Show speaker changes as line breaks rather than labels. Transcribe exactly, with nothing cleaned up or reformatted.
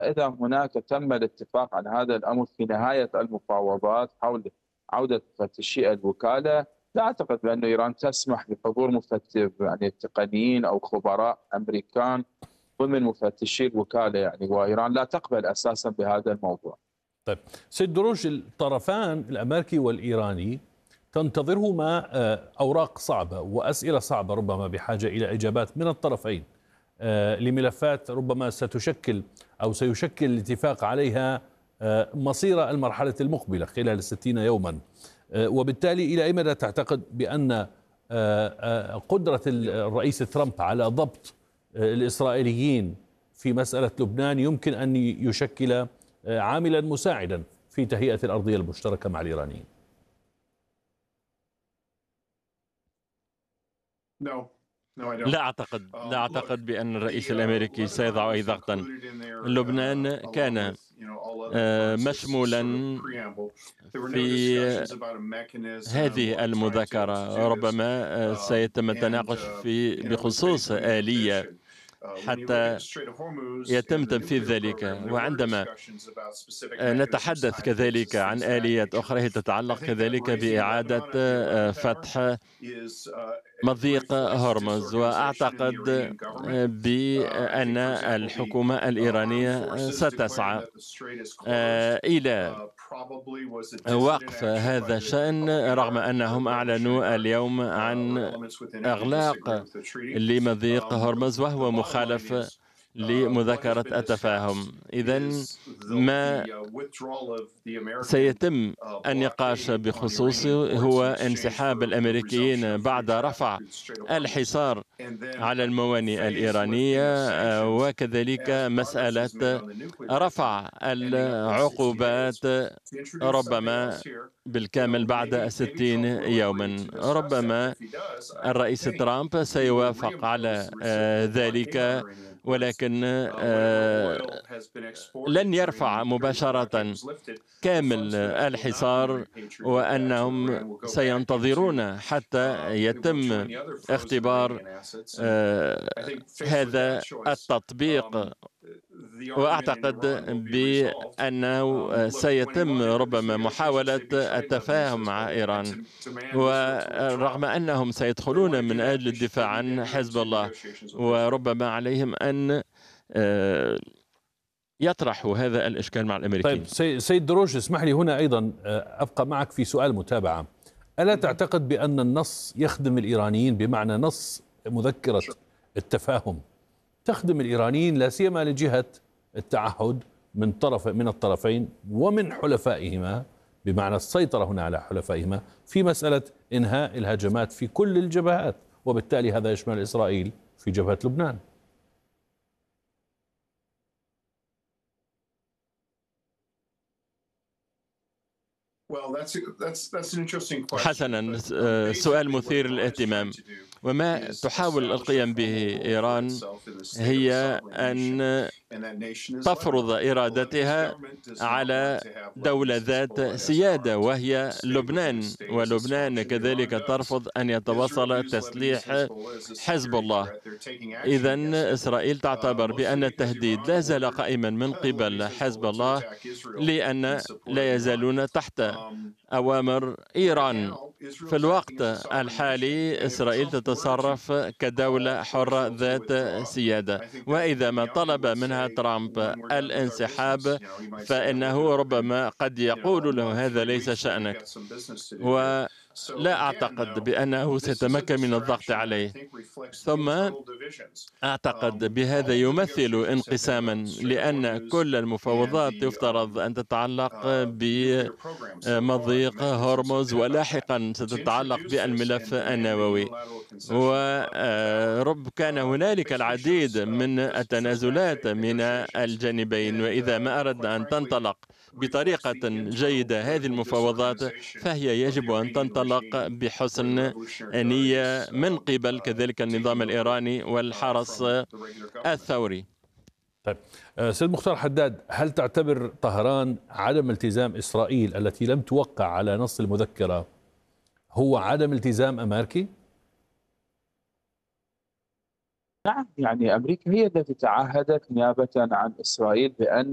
إذا هناك تم الاتفاق على هذا الأمر في نهاية المفاوضات حول عودة مفتشي الوكالة، لا أعتقد بأن إيران تسمح بحضور مفتش يعني تقنيين أو خبراء أمريكان ضمن مفتشي الوكالة يعني، وإيران لا تقبل أساسا بهذا الموضوع.
طيب سيد دروج، الطرفان الأمريكي والإيراني تنتظرهما آه، أوراق صعبة وأسئلة صعبة ربما بحاجة إلى إجابات من الطرفين آه، لملفات ربما ستشكل أو سيشكل الاتفاق عليها آه، مصير المرحلة المقبلة خلال الستين يوما. آه، وبالتالي إلى أي مدى تعتقد بأن آه، آه، قدرة الرئيس ترامب على ضبط آه، الإسرائيليين في مسألة لبنان يمكن أن يشكل آه، عاملا مساعدا في تهيئة الأرضية المشتركة مع الإيرانيين؟
لا أعتقد لا أعتقد بأن الرئيس الأمريكي سيضع أي ضغطا. لبنان كان آه، مشمولا في هذه المذاكرة. ربما آه، سيتم التناقش في بخصوص آلية حتى يتم تنفيذ ذلك. وعندما نتحدث كذلك عن آليات أخرى تتعلق كذلك بإعادة فتح مضيق هرمز، وأعتقد بأن الحكومة الإيرانية ستسعى إلى وقف هذا الشأن، رغم أنهم أعلنوا اليوم عن إغلاق لمضيق هرمز وهو مخالف لمذاكرة التفاهم. إذن ما سيتم النقاش بخصوصه هو انسحاب الأمريكيين بعد رفع الحصار على الموانئ الإيرانية، وكذلك مسألة رفع العقوبات ربما بالكامل بعد ستين يوما. ربما الرئيس ترامب سيوافق على ذلك، ولكن لن يرفع مباشرة كامل الحصار، وأنهم سينتظرون حتى يتم اختبار هذا التطبيق. وأعتقد بأنه سيتم ربما محاولة التفاهم مع إيران، ورغم أنهم سيدخلون من أجل الدفاع عن حزب الله، وربما عليهم أن يطرحوا هذا الإشكال مع الأمريكيين.
طيب سيد دروج، اسمح لي هنا أيضا أبقى معك في سؤال متابعة. ألا تعتقد بأن النص يخدم الإيرانيين، بمعنى نص مذكرة التفاهم تخدم الإيرانيين لا سيما لجهة التعهد من طرف من الطرفين ومن حلفائهما، بمعنى السيطرة هنا على حلفائهما في مسألة إنهاء الهجمات في كل الجبهات، وبالتالي هذا يشمل إسرائيل في جبهة لبنان؟
حسنا، سؤال مثير للاهتمام. وما تحاول القيام به إيران هي أن تفرض إرادتها على دولة ذات سيادة وهي لبنان، ولبنان كذلك ترفض أن يتواصل تسليح حزب الله. إذن إسرائيل تعتبر بأن التهديد لا زال قائما من قبل حزب الله، لأن لا يزالون تحت أوامر إيران. في الوقت الحالي إسرائيل تتصرف كدولة حرة ذات سيادة، وإذا ما طلب منها ترامب الانسحاب فإنه ربما قد يقول له هذا ليس شأنك، ولا أعتقد بأنه سيتمكن من الضغط عليه. ثم أعتقد بهذا يمثل انقساما، لأن كل المفاوضات يفترض أن تتعلق بمضيق هرمز، ولاحقا ستتعلق بالملف النووي. ورب كان هنالك العديد من التنازلات من الجانبين، وإذا ما أردنا أن تنطلق بطريقة جيدة هذه المفاوضات فهي يجب أن تنطلق بحسن نية من قبل كذلك النظام الإيراني والحرس الثوري.
طيب سيد مختار حداد، هل تعتبر طهران عدم التزام إسرائيل التي لم توقع على نص المذكرة هو عدم التزام أمريكي؟
نعم، يعني أمريكا هي التي تعهدت نيابة عن إسرائيل بأن